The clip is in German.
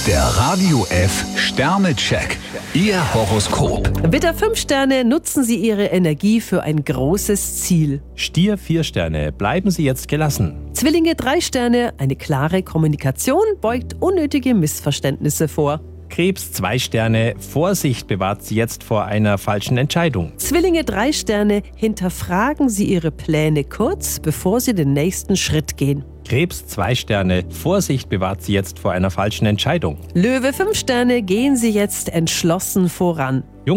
Der Radio F Sternecheck. Ihr Horoskop. Widder 5 Sterne, nutzen Sie Ihre Energie für ein großes Ziel. Stier 4 Sterne, bleiben Sie jetzt gelassen. Zwillinge 3 Sterne, eine klare Kommunikation beugt unnötige Missverständnisse vor. Krebs 2 Sterne, Vorsicht bewahrt Sie jetzt vor einer falschen Entscheidung. Zwillinge 3 Sterne, hinterfragen Sie Ihre Pläne kurz, bevor Sie den nächsten Schritt gehen. Krebs 2 Sterne, Vorsicht bewahrt Sie jetzt vor einer falschen Entscheidung. Löwe 5 Sterne, gehen Sie jetzt entschlossen voran.